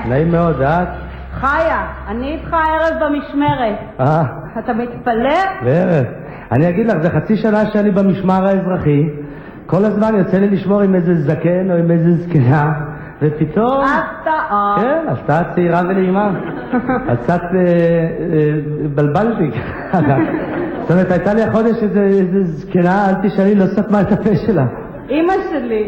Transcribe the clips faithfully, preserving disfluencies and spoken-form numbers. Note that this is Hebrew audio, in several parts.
נעים מאוד, את? חיה, אני איתך ערב במשמרת. אה. אתה מתפלא? בערב. אני אגיד לך, זה חצי שנה שאני במשמר האזרחי, כל הזמן יוצא לי לשמור עם איזה זקן או עם איזה זקנה, ופתאום... הפתעה. כן, הפתעה צעירה ונעימה. אז קצת בלבלתי. זאת אומרת, הייתה לי החודש איזה זקנה, אל תשאלי, לא סתמה את הפה שלה. אמא שלי.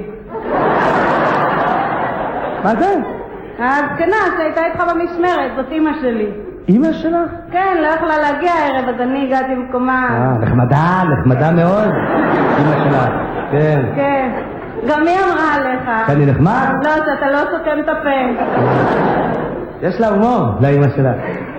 מה זה? הזקנה שהייתה איתך במשמרת, זאת אמא שלי. אמא שלך? כן, לא יכלה להגיע הערב, אז אני הגעתי במקומה. אה, נחמדה, נחמדה מאוד. אמא שלך, כן. כן. גם מי אמרה עליך? אני נחמד? לא, שאתה לא סותם את הפה. יש לה הומור, לאמא שלה.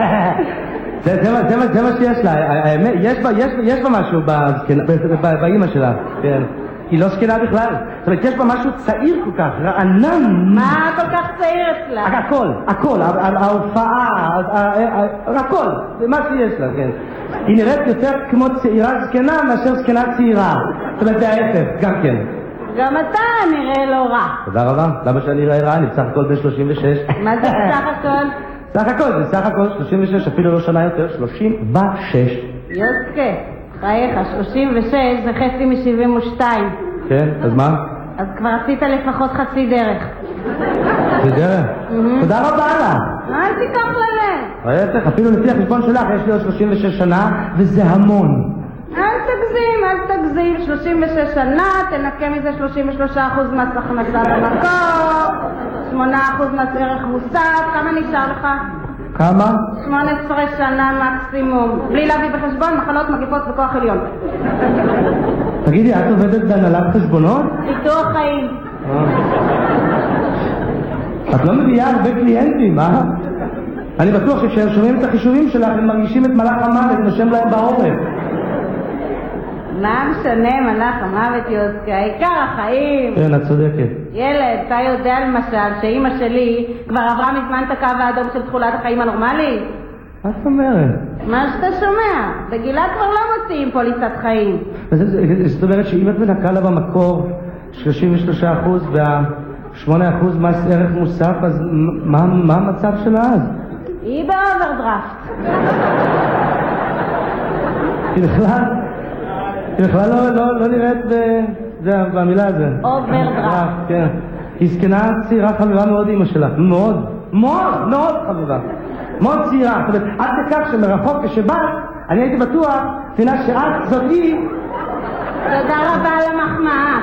זה מה שיש לה, יש בה משהו באמא שלה, כן. היא לא סקנה בכלל. זאת אומרת, יש בה משהו צעיר כל כך, רענן. מה כל כך צעיר אצלה? הכל, הכל, ההופעה, הכל, מה שיש לה, כן. היא נראית יותר כמו צעירה זקנה מאשר זקנה צעירה. זאת אומרת, זה ההפך, גם כן. גם אתה נראה לא רע. תודה רבה. למה שאני אראה רע? אני בסך הכל בן שלושים ושש. מה זה בסך הכל? סך הכל, זה סך הכל שלושים ושש, אפילו לא שנה יותר, שלושים ושש. יוסקה, חייך, שלושים ושש זה חצי מ-שבעים ושתיים. כן, אז מה? אז כבר עשית לפחות חצי דרך. חצי דרך? תודה רבה לה. מה אל תיקח ללב? ראיתך, אפילו לפי החשבון שלך יש לי עוד שלושים ושש שנה, וזה המון. אל תגזים, אל תגזים. שלושים ושש שנה, תנקה מזה שלושים ושלושה אחוז מס הכנסה במקור, שמונה אחוז מס ערך מוסף. כמה נשאר לך? כמה? שמונה עשרה שנה מקסימום, בלי להביא בחשבון מחלות מגיפות בכוח עליון. תגידי, את עובדת בהנהלת חשבונות? ביטוח חיים. את לא מביאה הרבה קליינטים, אה? אני בטוח שכשהם שומעים את החישובים שלך הם מרגישים את מלאך המוות נושם להם בעורף. מה משנה מלאך המוות, יוסקה? העיקר החיים. כן, את צודקת. ילד, אתה יודע למשל שאימא שלי כבר עברה מזמן את הקו האדום של תחולת החיים הנורמלית? מה זאת אומרת? מה שאתה שומע, בגילה כבר לא מוציאים פוליסת חיים. זאת אומרת שאם את מנקה לה במקור שלושים ושלושה אחוז וה-שמונה אחוז מס ערך מוסף, אז מה המצב שלה אז? היא באוברדרפט. היא בכלל... היא בכלל לא נראית במילה הזו. אוברדרפט. כן. היא זקנה צעירה חביבה מאוד אמא שלך. מאוד, מאוד, מאוד חביבה. מאוד צעירה. זאת אומרת, עד לכך שמרחוק כשבאת, אני הייתי בטוח, תפינה שאת זאת היא. תודה רבה על המחמאה.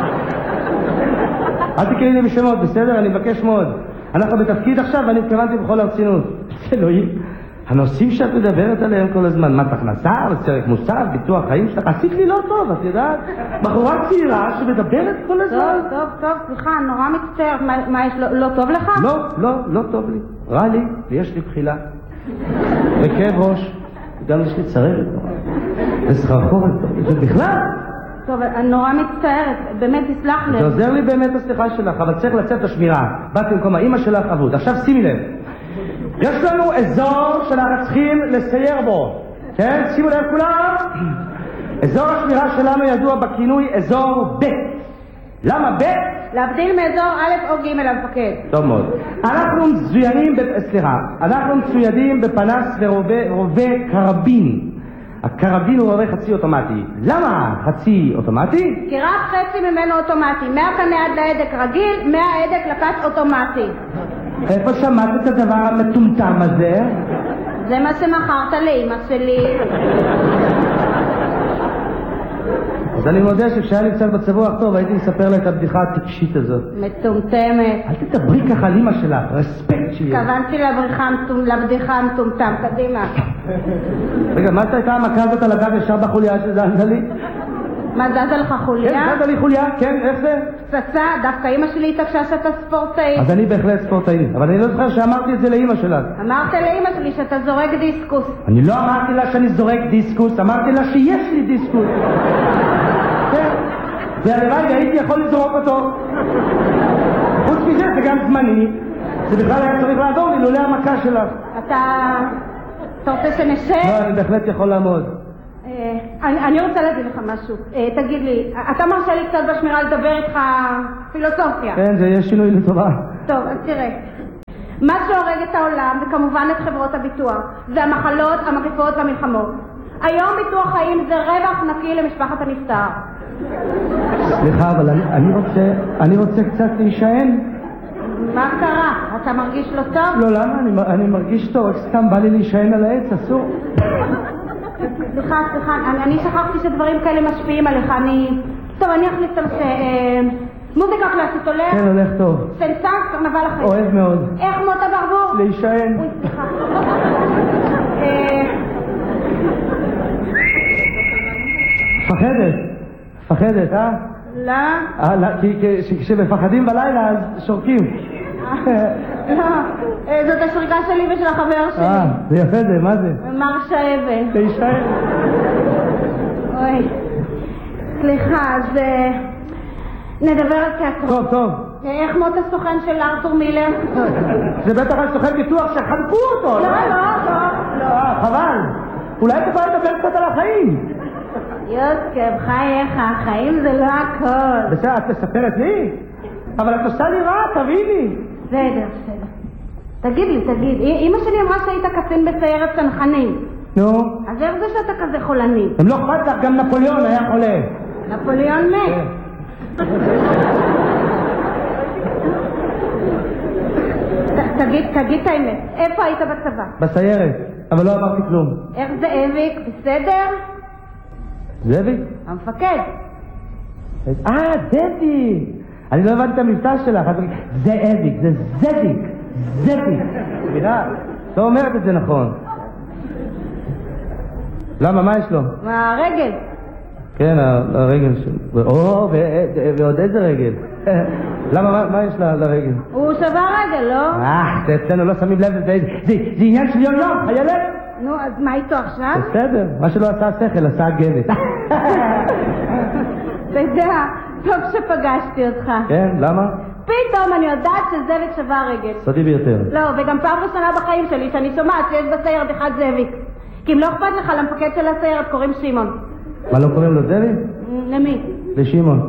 אל תקראי לי בשמות, בסדר? אני מבקש מאוד. אנחנו בתפקיד עכשיו ואני התכוונתי בכל הרצינות. אלוהים. הנושאים שאת מדברת עליהם כל הזמן, מס הכנסה, מס ערך מוסף, ביטוח חיים שלך, עשית לי לא טוב, את יודעת? בחורה צעירה שמדברת כל הזמן. טוב, טוב, טוב, סליחה, נורא מצטערת. מה, יש לא טוב לך? לא, לא, לא טוב לי. רע לי, ויש לי בחילה. וכאב ראש, גם יש לי צרבת. וסחרחורת, ובכלל. טוב, אני נורא מצטערת, באמת תסלח לי. זה עוזר לי באמת הסליחה שלך, אבל צריך לצאת לשמירה. באת במקום האמא שלך עבוד. עכשיו שימי לב. יש לנו אזור שאנחנו צריכים לסייר בו, כן? שימו לב כולם. אזור השמירה שלנו ידוע בכינוי אזור ב'. למה ב'? להבדיל מאזור א' או ג' המפקד. טוב מאוד. אנחנו מצוינים, סליחה, אנחנו מצוידים בפנס ורובה קרבין. הקרבין הוא רובה חצי אוטומטי. למה חצי אוטומטי? כי רק חצי ממנו אוטומטי. מהקנה עד להדק רגיל, מההדק לקש אוטומטי. איפה שמעת את הדבר המטומטם הזה? זה מה שמכרת לאמא שלי. אז אני מודה שכשהיה לי קצת בצבוע טוב הייתי מספר לה את הבדיחה הטיפשית הזאת. מטומטמת. אל תדברי ככה על אמא שלך, רספקט שיהיה. התכוונתי לבדיחה המטומטם, קדימה. רגע, מה הייתה המכה הזאת על הגב ישר בחוליה שזזת לי? מה, זזה לך חוליה? כן, זזה לי חוליה, כן, איך זה? פצצה, דווקא אמא שלי התעקשה שאתה ספורטאי. אז אני בהחלט ספורטאי, אבל אני לא זוכר שאמרתי את זה לאמא שלך. אמרת לאמא שלי שאתה זורק דיסקוס. אני לא אמרתי לה שאני זורק דיסקוס, אמרתי לה שיש לי דיסקוס. כן, והלוואי הייתי יכול לזרוק אותו. חוץ מזה זה גם זמני, זה בכלל היה צריך לעזור לי לולא המכה שלך. אתה... אתה רוצה שנשב? לא, אני בהחלט יכול לעמוד. אני רוצה להגיד לך משהו. תגיד לי, אתה מרשה לי קצת בשמירה לדבר איתך פילוסופיה? כן, זה יהיה שינוי לטובה. טוב, אז תראה. מה שהורג את העולם, וכמובן את חברות הביטוח, זה המחלות, המגפות והמלחמות. היום ביטוח חיים זה רווח נקי למשפחת הנפטר. סליחה, אבל אני, אני רוצה, אני רוצה קצת להישען. מה קרה? אתה מרגיש לא טוב? לא, למה? אני, אני מרגיש טוב, רק סתם בא לי להישען על העץ, אסור. סליחה, סליחה, אני, אני שכחתי שדברים כאלה משפיעים עליך, אני... טוב, אני אחליף את הנושא. אה, מוזיקה קלאסית הולך? כן, הולך טוב. סנסנס, קרנבל החיים. אוהב מאוד. איך מוטה ברבור? להישען. אוי, סליחה. אה... פחדת. פחדת, אה? לא. אה, לא, כי כשמפחדים בלילה אז שורקים. לא, זאת השריקה שלי ושל החבר שלי. אה, זה יפה זה, מה זה? מרשה אבן. להישען. אוי. סליחה, אז נדבר על תיאטרון. טוב, טוב. איך מות הסוכן של ארתור מילר? זה בטח על סוכן ביטוח שחנקו אותו. לא, לא, לא. לא, חבל. אולי תוכל לדבר קצת על החיים. יוסקה, בחייך, החיים זה לא הכל. בסדר, את מספרת לי? אבל את עושה לי רע, תביני. בסדר, בסדר. תגיד לי, תגיד, אמא שלי אמרה שהיית קצין בסיירת צנחנים. נו? אז איך זה שאתה כזה חולני? אם לא אכפת לך, גם נפוליאון היה חולה. נפוליאון מת. תגיד, תגיד את האמת, איפה היית בצבא? בסיירת, אבל לא עברתי כלום. איך זאביק, בסדר? זאביק? המפקד. אה, זאביק! אני לא הבנתי את המבטא שלך. זאביק, זה זאביק. זאביק. סליחה, לא אומרת את זה נכון. למה, מה יש לו? מה, הרגל? כן, הרגל שלו. או, ועוד איזה רגל? למה, מה יש לרגל? הוא שבר רגל, לא? אה, זה אצלנו לא שמים לב, זה עניין של יום יום, חיילת? נו, אז מה איתו עכשיו? בסדר, מה שלא עשה שכל, עשה גבת. אתה יודע, טוב שפגשתי אותך. כן, למה? פתאום אני יודעת שזאביק שבר רגל. סודי ביותר. לא, וגם פעם ראשונה בחיים שלי שאני שומעת שיש בסיירת אחד זאביק. כי אם לא אכפת לך, למפקד של הסיירת קוראים שמעון. מה, לא קוראים לו זאביק? למי? לשמעון.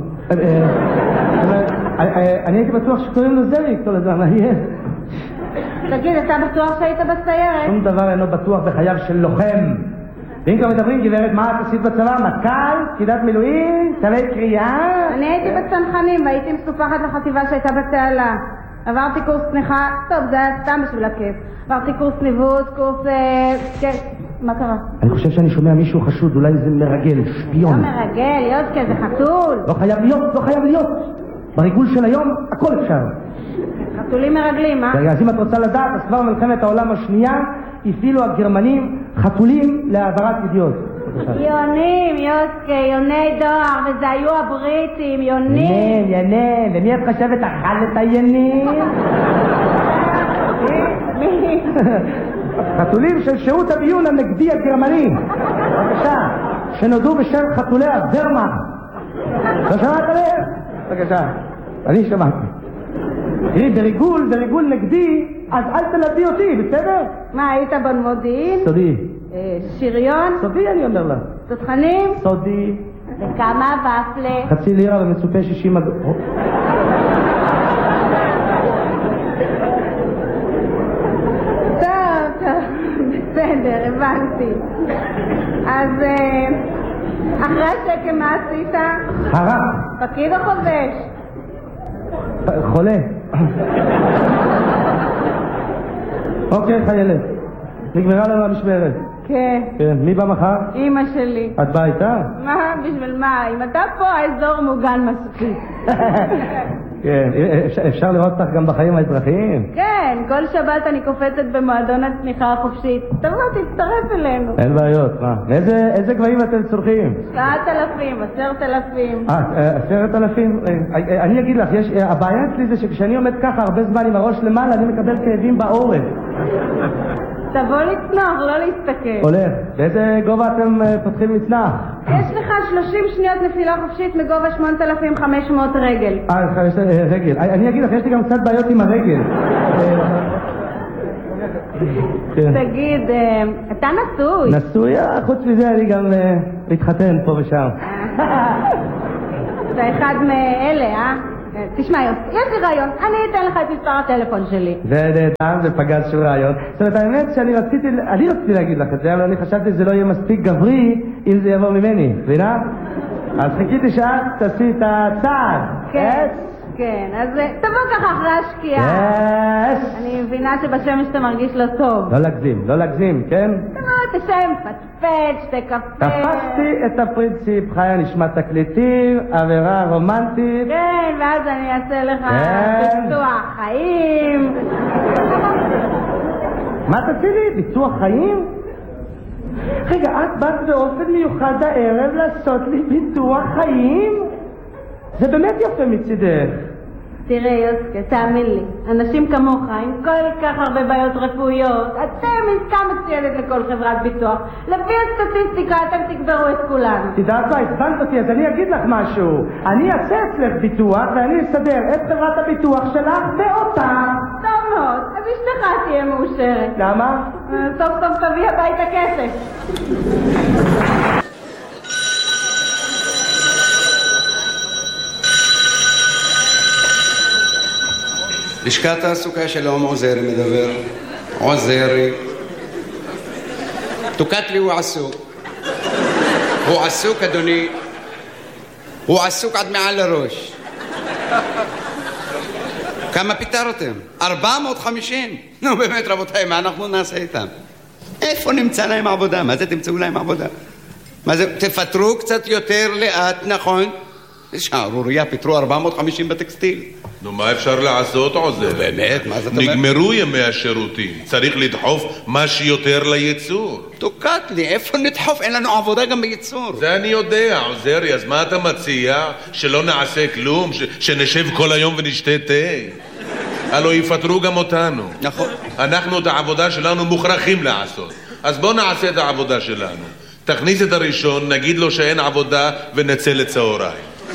אני הייתי בטוח שקוראים לו זאביק כל הזמן, מעניין. תגיד, אתה בטוח שהיית בסיירת? שום דבר אינו בטוח בחייו של לוחם. ואם כבר מדברים, גברת, מה את עשית בצבא? מטכ"ל? פקידת מילואים? צווי קריאה? אני הייתי בצנחנים והייתי מסופחת לחטיבה שהייתה בתעלה. עברתי קורס צניחה, טוב, זה היה סתם בשביל הכיף. עברתי קורס ניווט, קורס... כן, מה קרה? אני חושב שאני שומע מישהו חשוד, אולי זה מרגל, שפיון. לא מרגל, יודקה, זה חתול. לא חייב להיות, לא חייב להיות. בריגול של היום, הכל אפשר. חתולים מרגלים, אה? רגע, אז אם את רוצה לדעת, אז כבר מלחמת העולם השנייה, הפעילו הגרמנים חתולים להעברת ידיעות. יונים, יודקה, יוני דואר, וזה היו הבריטים, יונים. ינים, ינים, ומי את חושבת אכל את הינים? מי? חתולים של שירות הביון הנגדי הגרמני. בבקשה, שנודעו בשם חתולי הוורמאכט. לא שמעת עליהם? בבקשה, אני שמעתי. תראי, בריגול, בריגול נגדי, אז אל תלדי אותי, בסדר? מה, היית במודיעין? סודי. שריון? סודי, אני אומר לה. תותחנים? סודי. וכמה ופלה? חצי לירה ומצופה שישים אגורות. טוב, טוב, בסדר, הבנתי. אז אחרי השקם מה עשית? חרק. פקיד או חובש? חולה. אוקיי, חיילת. נגמרה לנו המשמרת. כן. כן, מי בא מחר? אמא שלי. את באה איתה? מה? בשביל מה? אם אתה פה, האזור מוגן מספיק. כן, אפשר לראות אותך גם בחיים האזרחיים? כן, כל שבת אני קופצת במועדון הצניחה החופשית. תבוא, תצטרף אלינו. אין בעיות, מה? איזה גבהים אתם צורכים? שבעת אלפים, עשרת אלפים. אה, עשרת אלפים? אני אגיד לך, הבעיה אצלי זה שכשאני עומד ככה הרבה זמן עם הראש למעלה, אני מקבל כאבים בעורף. תבוא לצנוח, לא להסתכל. הולך. באיזה גובה אתם פותחים מצנח? יש לך שלושים שניות נפילה חופשית מגובה שמונת אלפים וחמש מאות רגל. אה, רגל. אני אגיד לך, יש לי גם קצת בעיות עם הרגל. תגיד, אתה נשוי? נשוי? חוץ מזה אני גם להתחתן פה ושם. אתה אחד מאלה, אה? תשמע יוסי, יש לי רעיון, אני אתן לך את מספר הטלפון שלי. זה נהדר, זה פגז של רעיון. זאת אומרת, האמת שאני רציתי, אני רציתי להגיד לך את זה, אבל אני חשבתי שזה לא יהיה מספיק גברי אם זה יבוא ממני, מבינה? אז חיכיתי שאת תעשי את הצעד. כן, כן, אז תבוא ככה אחרי השקיעה. אני מבינה שבשמש אתה מרגיש לא טוב. לא להגזים, לא להגזים, כן? תבוא, תשם, פטפט, שתי קפה. תפסתי את הפרינציפ, חיה נשמע תקליטים, עבירה רומנטית. כן, ואז אני אעשה לך ביטוח חיים. מה תעשי לי? ביטוח חיים? רגע, את באת באופן מיוחד הערב לעשות לי ביטוח חיים? זה באמת יפה מצידך. תראה יוסקה, תאמין לי, אנשים כמוך עם כל כך הרבה בעיות רפואיות, אתם עסקה מצוינת לכל חברת ביטוח. לפי הסטטיסטיקה אתם תגברו את כולנו. תדעת מה, הסבנת אותי, אז אני אגיד לך משהו. אני אעשה אצלך ביטוח ואני אסדר את חברת הביטוח שלך באותה. טוב מאוד, אז אשתך תהיה מאושרת. למה? סוף סוף תביא הביתה כסף. לשכת העסוקה שלום, עוזרי מדבר. עוזרי. תוקטלי הוא עסוק. הוא עסוק, אדוני. הוא עסוק עד מעל לראש. כמה פיטרתם? ארבע מאות וחמישים. נו באמת רבותיי, מה אנחנו נעשה איתם? איפה נמצא להם עבודה? מה זה תמצאו להם עבודה? מה זה? תפטרו קצת יותר לאט, נכון? שערוריה, פיטרו ארבע מאות וחמישים בטקסטיל. נו, מה אפשר לעשות, עוזר? באמת, מה זאת אומרת? נגמרו ימי השירותים. צריך לדחוף מה שיותר לייצור. תוקעת לי, איפה נדחוף? אין לנו עבודה גם בייצור. זה אני יודע, עוזרי, אז מה אתה מציע? שלא נעשה כלום? ש- שנשב כל היום ונשתה תה? הלוא יפטרו גם אותנו. נכון. אנחנו את העבודה שלנו מוכרחים לעשות. אז בוא נעשה את העבודה שלנו. תכניס את הראשון, נגיד לו שאין עבודה ונצא לצהריים.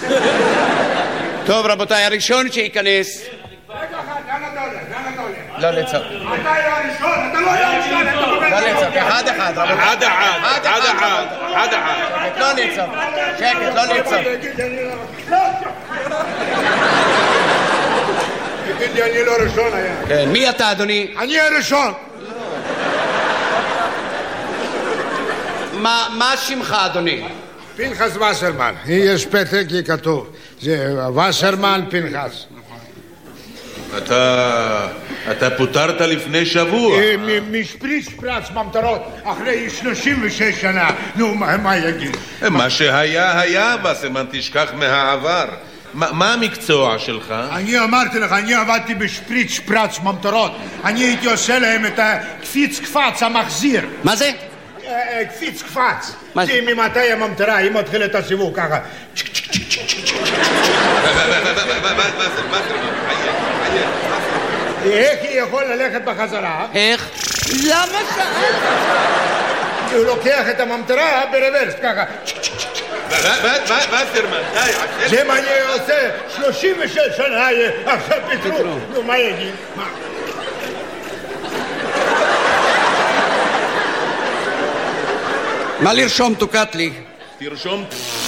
טוב רבותיי, הראשון שייכנס. רגע אחד, לאן אתה הולך? לאן אתה הולך? לא לצעוק. אתה היה הראשון, אתה לא היה הראשון, אתה לא לצעוק, אחד אחד רבותיי. אחד אחד, אחד אחד, אחד אחד. שקט, לא לצעוק, שקט, לא לצעוק. תגיד לי, אני לא ראשון היה. כן, מי אתה אדוני? אני הראשון. מה שמך אדוני? פנחס וסרמן. יש פתק כי כתוב. זה וסרמן פנחס. אתה... אתה פוטרת לפני שבוע. משפריץ שפרץ ממטרות אחרי שלושים ושש שנה. נו, מה יגיד? מה שהיה היה, וסרמן, תשכח מהעבר. מה המקצוע שלך? אני אמרתי לך, אני עבדתי בשפריץ שפרץ ממטרות. אני הייתי עושה להם את הקפיץ קפץ המחזיר. מה זה? קפיץ קפץ. זה ממתי הממטרה, היא מתחילה את הסיבוב ככה. איך היא יכול ללכת בחזרה? איך? למה שאלת? הוא לוקח את הממטרה ברוורס ככה. וסרמן, די. זה מה אני עושה שלושים ושש שנה עכשיו פיטרו. נו, מה יגיד? מה? מה לרשום תוקעת לי? תרשום.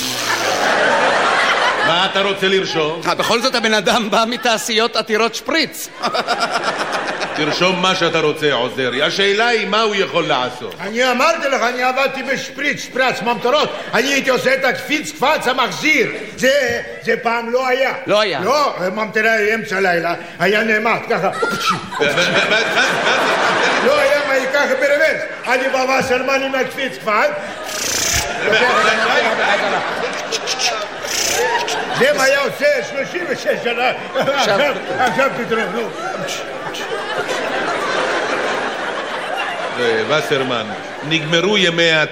מה אתה רוצה לרשום? בכל זאת הבן אדם בא מתעשיות עתירות שפריץ. תרשום מה שאתה רוצה, עוזרי. השאלה היא מה הוא יכול לעשות. אני אמרתי לך, אני עבדתי בשפריץ, שפרץ, ממטרות. אני הייתי עושה את הקפיץ קפץ המחזיר. זה, זה פעם לא היה. לא היה. לא, ממטרה אמצע לילה, היה נעמד ככה. לא היה מה ייקח ברוורס. אני בווסרמן עם הקפיץ קפץ. זה מה היה עושה שלושים ושש שנה. עכשיו פתרון, נו. וסרמן, נגמרו ימי ה...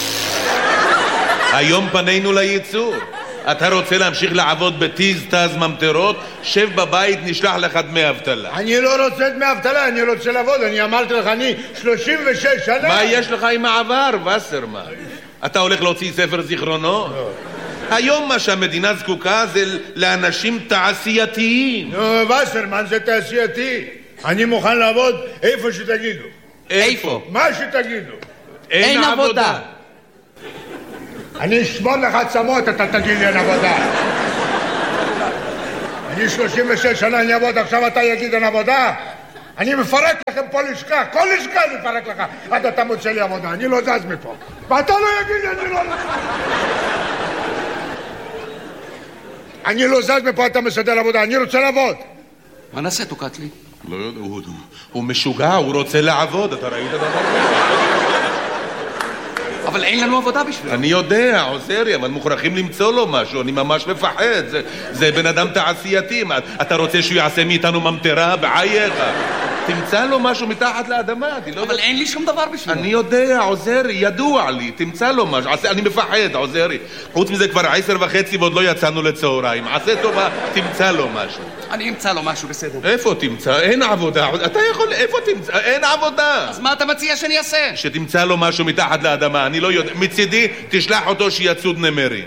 היום פנינו לייצור. אתה רוצה להמשיך לעבוד בטיז תז ממטרות? שב בבית, נשלח לך דמי אבטלה. אני לא רוצה דמי אבטלה, אני רוצה לעבוד. אני אמרתי לך, אני שלושים ושש שנה. מה יש לך עם העבר, וסרמן? אתה הולך להוציא ספר זיכרונות? היום מה שהמדינה זקוקה זה לאנשים תעשייתיים. נו, וסרמן זה תעשייתי. אני מוכן לעבוד איפה שתגידו. איפה? מה שתגידו. אין עבודה. אני אשמור לך עצמות, אתה תגיד לי אין עבודה. אני שלושים ושש שנה אני אעבוד, עכשיו אתה יגיד אין עבודה? אני מפרק לכם פה לשכה, כל לשכה אני מפרק לך עד אתה מוצא לי עבודה, אני לא זז מפה ואתה לא יגיד לי, אני לא... אני לא זז מפה, אתה מסדר עבודה, אני רוצה לעבוד. מה נעשה, תוקעת לי? לא יודע, הוא, הוא משוגע, הוא רוצה לעבוד, אתה ראית דבר? אבל אין לנו עבודה בשבילו. אני יודע, עוזרי, אבל מוכרחים למצוא לו משהו, אני ממש מפחד, זה, זה בן אדם תעשייתי, אתה רוצה שהוא יעשה מאיתנו ממטרה בעייך? תמצא לו משהו מתחת לאדמה, לא אבל אין לי שום דבר בשבילו. אני יודע, עוזרי, ידוע לי, תמצא לו משהו, אני מפחד, עוזרי. חוץ מזה כבר עשר וחצי ועוד לא יצאנו לצהריים, עשה טובה, תמצא לו משהו. אני אמצא לו משהו, בסדר. איפה תמצא? אין עבודה, אתה יכול, איפה תמצא? אין עבודה. אז מה אתה מציע שאני אעשה? שתמצא לו משהו מתחת לאדמה, אני לא יודע, מצידי תשלח אותו שיצוד נמרים.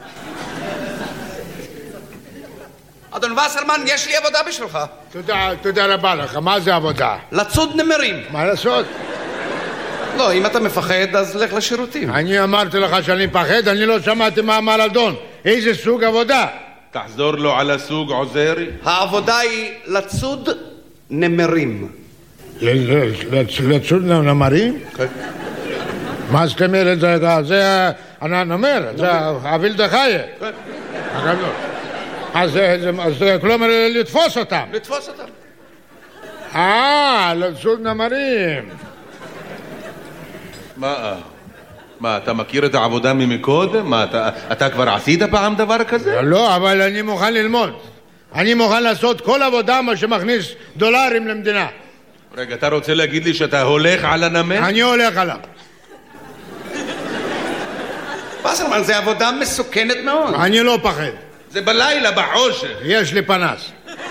אדון וסרמן, יש לי עבודה בשבילך. תודה, תודה רבה לך, מה זה עבודה? לצוד נמרים. מה לעשות? לא, אם אתה מפחד, אז לך לשירותים. אני אמרתי לך שאני מפחד, אני לא שמעתי מה אמר אדון. איזה סוג עבודה? תחזור לו על הסוג, עוזרי. העבודה היא לצוד נמרים. לצוד נמרים? מה זאת אומרת? זה הנמר, זה הווילדה חיה. הגדול. אז כלומר לתפוס אותם. לתפוס אותם. אה, לצוד נמרים. מה? מה, אתה מכיר את העבודה ממקודם? מה, אתה, אתה כבר עשית פעם דבר כזה? לא, אבל אני מוכן ללמוד. אני מוכן לעשות כל עבודה מה שמכניס דולרים למדינה. רגע, אתה רוצה להגיד לי שאתה הולך על הנמר? אני הולך עליו. וסרמן, זה עבודה מסוכנת מאוד. אני לא פחד. זה בלילה, בחושך. יש לי פנס.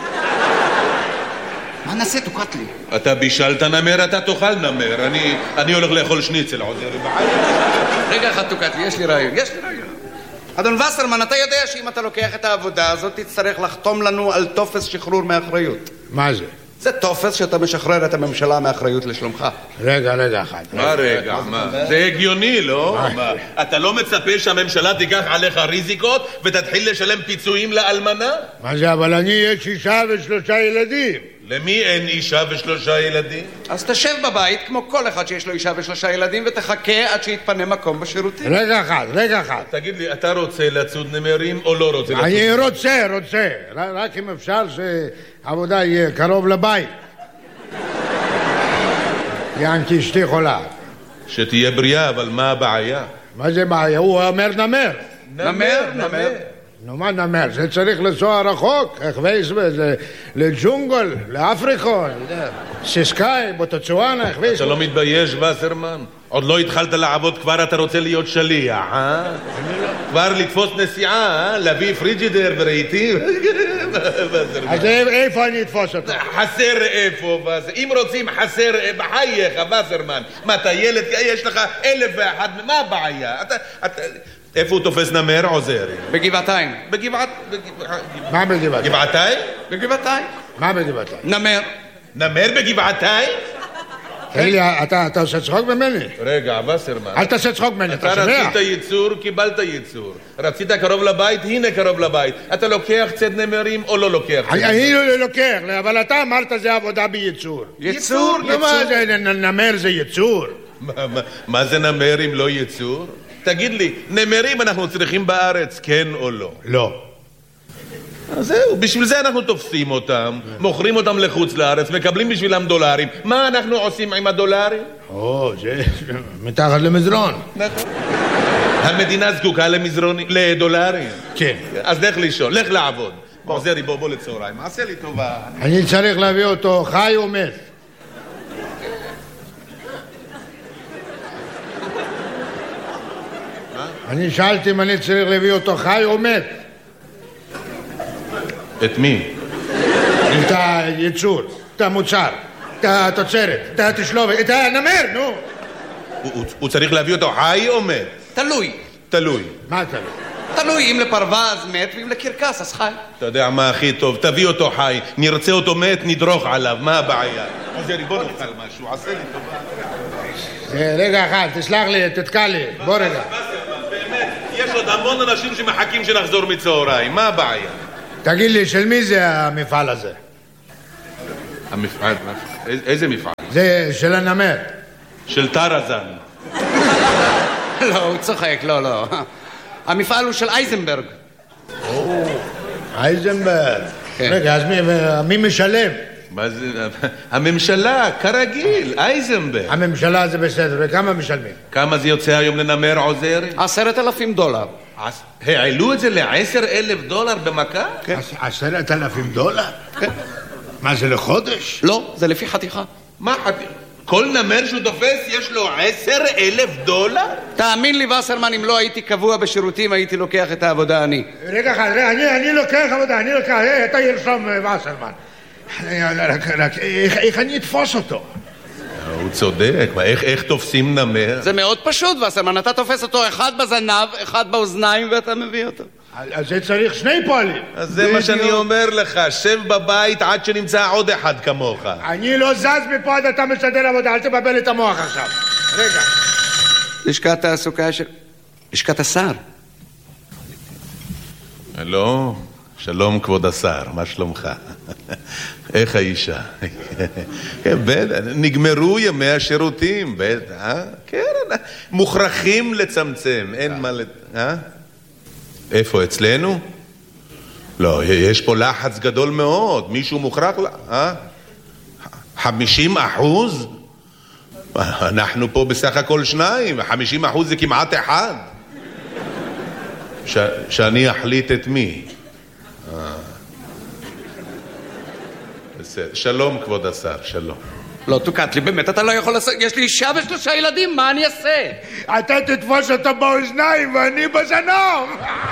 מה נעשה, תוקעת לי? אתה בישלת נמר, אתה תאכל נמר. אני, אני הולך לאכול שניצל, עוזרי. רגע אחד, תוקעת לי, יש לי רעיון, יש לי רעיון. אדון וסרמן, אתה יודע שאם אתה לוקח את העבודה הזאת, תצטרך לחתום לנו על טופס שחרור מאחריות. מה זה? זה טופס שאתה משחרר את הממשלה מאחריות לשלומך. רגע, רגע אחד. מה רגע? מה? זה הגיוני, לא? אתה לא מצפה שהממשלה תיקח עליך ריזיקות ותתחיל לשלם פיצויים לאלמנה? מה זה? אבל אני יש אישה ושלושה ילדים. למי אין אישה ושלושה ילדים? אז תשב בבית כמו כל אחד שיש לו אישה ושלושה ילדים ותחכה עד שיתפנה מקום בשירותים. רגע אחד, רגע אחד. תגיד לי, אתה רוצה לצוד נמרים או לא רוצה לצוד? אני רוצה, רוצה. רק אם אפשר שהעבודה יהיה קרוב לבית. יענתי אשתי חולה. שתהיה בריאה, אבל מה הבעיה? מה זה בעיה? הוא אומר נמר. נמר, נמר. נו, מה נמר? זה צריך לנסוע רחוק, איך וייס בזה, לג'ונגל, לאפריקה, סיסקאי, בוטצואנה, איך וייס. אתה לא מתבייש, וסרמן? עוד לא התחלת לעבוד, כבר אתה רוצה להיות שליח, אה? כבר לתפוס נסיעה, אה? להביא פריג'ידר ורהיטים? אז איפה אני אתפוס אותו? חסר איפה, וסרמן. אם רוצים חסר, בחייך, וסרמן. מה, אתה ילד, יש לך אלף ואחד, מה הבעיה? אתה... איפה הוא תופס נמר, עוזרי? בגבעתיים. בגבעת... מה בגבעתיים? גבעתיים? בגבעתיים. מה בגבעתיים? נמר. נמר בגבעתיים? אלי, אתה עושה צחוק ממני? רגע, וסרמן. אל תעשה צחוק ממני, אתה אתה שומע? רצית ייצור, קיבלת ייצור. רצית קרוב לבית, הנה קרוב לבית. אתה לוקח צד נמרים או לא לוקח צד נמרים? אני לא לוקח, אבל אתה אמרת זה עבודה בייצור. ייצור, נו, מה זה, נמר זה ייצור? מה זה נמר אם לא ייצור? תגיד לי, נמרים אנחנו צריכים בארץ, כן או לא? לא. אז זהו, בשביל זה אנחנו תופסים אותם, מוכרים אותם לחוץ לארץ, מקבלים בשבילם דולרים. מה אנחנו עושים עם הדולרים? או, זה מתחת למזרון. נכון. המדינה זקוקה למזרונים, לדולרים. כן. אז לך לישון, לך לעבוד. עוזרי, בוא, בוא לצהריים, עשה לי טובה. אני צריך להביא אותו חי או מת. אני שאלתי אם אני צריך להביא אותו חי או מת. את מי? את הייצור, את המוצר, את התוצרת, את התשלובת, את הנמר, נו. הוא צריך להביא אותו חי או מת? תלוי. תלוי. מה תלוי? תלוי, אם לפרווה אז מת, ואם לקרקס אז חי. אתה יודע מה הכי טוב, תביא אותו חי, נרצה אותו מת, נדרוך עליו, מה הבעיה? עוזרי, בוא נאכל משהו, עשה לי טובה. רגע אחד, תסלח לי, תתקע לי, בוא רגע. באמת, יש עוד המון אנשים שמחכים שנחזור מצהריים, מה הבעיה? תגיד לי, של מי זה המפעל הזה? המפעל? איזה מפעל? זה של הנמר. של טרזן. לא, הוא צוחק, לא, לא. המפעל הוא של אייזנברג. אייזנברג. רגע, אז מי משלם? מה זה? הממשלה, כרגיל, אייזנברג. הממשלה זה בסדר, וכמה משלמים? כמה זה יוצא היום לנמר עוזרי? עשרת אלפים דולר. העלו את זה לעשר אלף דולר במכה? כן. עשרת אלפים דולר? כן. מה זה, לחודש? לא, זה לפי חתיכה. מה חתיכה? כל נמר שהוא תופס יש לו עשר אלף דולר? תאמין לי, וסרמן, אם לא הייתי קבוע בשירותים, הייתי לוקח את העבודה אני. רגע אחד, רגע, אני, אני לוקח עבודה, אני לוקח, אתה ירשום וסרמן. רק, רק, איך, איך אני אתפוס אותו? הוא צודק, מה, איך, איך תופסים נמר? זה מאוד פשוט, וסרמן, אתה תופס אותו אחד בזנב, אחד באוזניים, ואתה מביא אותו. אז זה צריך שני פועלים. אז זה מה שאני אומר לך, שב בבית עד שנמצא עוד אחד כמוך. אני לא זז מפה עד אתה משדר עבודה, אל תבבל את המוח עכשיו. רגע. לשכת תעסוקה של... לשכת השר. לא, שלום כבוד השר, מה שלומך? איך האישה? נגמרו ימי השירותים, בטח, כן, מוכרחים לצמצם, אין מה לת... איפה, אצלנו? לא, יש פה לחץ גדול מאוד, מישהו מוכרח, אה? חמישים אחוז? אנחנו פה בסך הכל שניים, חמישים אחוז זה כמעט אחד. ש... שאני אחליט את מי? בסדר, שלום כבוד השר, שלום. לא, תוקעת לי, באמת, אתה לא יכול לעשות... יש לי אישה ושלושה ילדים, מה אני אעשה? אתה תתפוס אותו באוזניים ואני בזנב.